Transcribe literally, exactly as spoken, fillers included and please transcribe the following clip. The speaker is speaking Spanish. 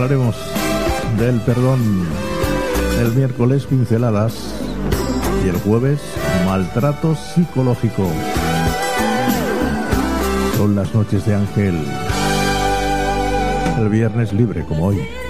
hablaremos del perdón. El miércoles, pinceladas. Y el jueves, maltrato psicológico. Son las noches de Ángel. El viernes libre como hoy.